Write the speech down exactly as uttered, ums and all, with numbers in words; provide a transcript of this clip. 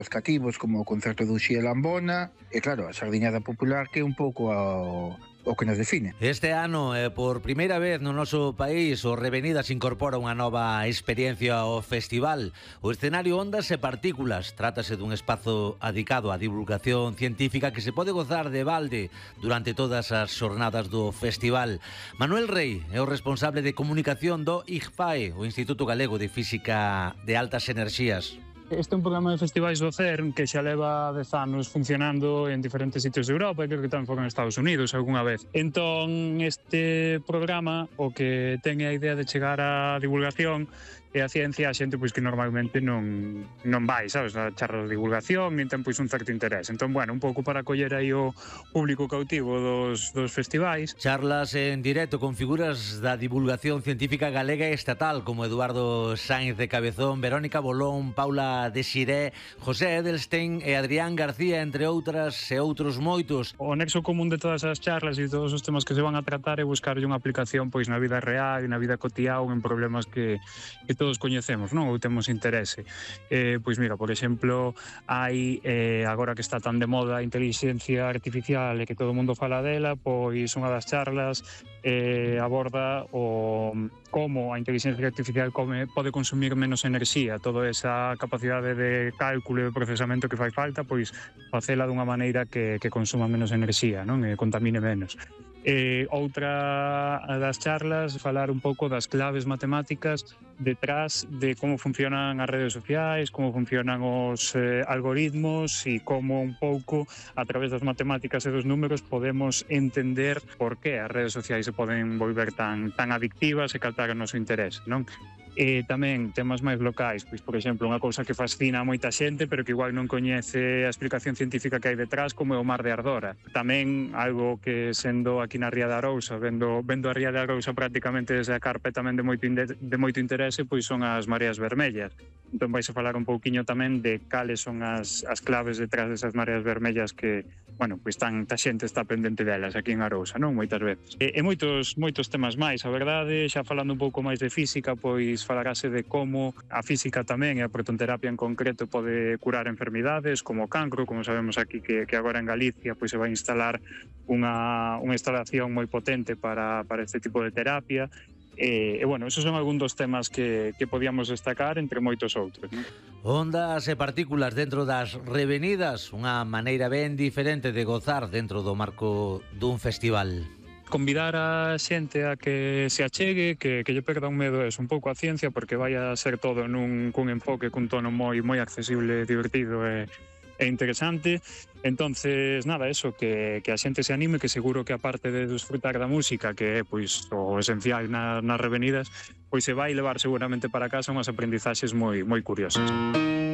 os cativos, como o concerto do Uxía Lambona, e claro, a sardiñada popular, que é un pouco ao, o que nos define. Este ano, eh, por primeira vez no noso país, o Revenidas incorpora unha nova experiencia ao festival. O escenario Ondas e Partículas trátase dun espazo adicado á divulgación científica que se pode gozar de balde durante todas as xornadas do festival. Manuel Rei é o responsable de comunicación do I G F A E, o Instituto Galego de Física de Altas Enerxías. Este é un programa de festivais do CERN que xa leva dez anos funcionando en diferentes sitios de Europa e creo que tamén foron en Estados Unidos algunha vez. Entón, este programa o que ten a idea de chegar á divulgación e a ciencia a xente pois que normalmente non non vai, sabes, a charlas de divulgación, nin ten pois un certo interés. Entón, bueno, un pouco para coller aí o público cautivo dos, dos festivais. Charlas en directo con figuras da divulgación científica galega e estatal como Eduardo Sáenz de Cabezón, Verónica Bolón, Paula Desiré, José Edelstein e Adrián García, entre outras e outros moitos. O nexo común de todas as charlas e todos os temas que se van a tratar é buscarlle unha aplicación pois na vida real e na vida cotiá ou en problemas que, que todos coñecemos, non? Ou temos interese. Eh, pois mira, por exemplo, hai, eh, agora que está tan de moda a inteligencia artificial e que todo o mundo fala dela, pois unha das charlas eh, aborda o como a inteligencia artificial come, pode consumir menos enerxía, toda esa capacidade de cálculo e de procesamento que fai falta, pois facela dunha maneira que, que consuma menos enerxía, non? E contamine menos. Eh, outra das charlas, falar un pouco das claves matemáticas detrás de como funcionan as redes sociais, como funcionan os eh, algoritmos e como un pouco a través das matemáticas e dos números podemos entender por que as redes sociais se poden volver tan, tan adictivas e captar o noso interés, non? E tamén temas máis locais, pois por exemplo, unha cousa que fascina a moita xente pero que igual non coñece a explicación científica que hai detrás, como é o mar de Ardora. Tamén algo que sendo aquí na Ría de Arousa, vendo, vendo a Ría de Arousa prácticamente desde a carpa tamén de moito, de moito interese, pois son as mareas vermellas. Entón vais a falar un pouquiño tamén de cales son as, as claves detrás desas mareas vermellas que, bueno, pois tan, ta xente está pendente delas aquí en Arousa, non? Moitas veces. E, e moitos, moitos temas máis, a verdade, xa falando un pouco máis de física, pois falarase de como a física tamén e a protonterapia en concreto pode curar enfermidades como o cancro, como sabemos aquí que, que agora en Galicia pois se vai instalar unha, unha instalación moi potente para, para este tipo de terapia. E, e bueno, esos son algúns dos temas que, que podíamos destacar entre moitos outros, non? Ondas e partículas dentro das Revenidas, unha maneira ben diferente de gozar dentro do marco dun festival. Convidar a xente a que se achegue, que, que lle perda un medo es un pouco a ciencia, porque vai a ser todo nun cun enfoque, cun tono moi moi accesible, divertido e, e interesante. Entonces, nada, eso, que, que a xente se anime, que seguro que aparte de disfrutar da música, que é pois o esencial na, nas Revenidas, pois se vai levar seguramente para casa unhas aprendizaxes moi moi curiosas.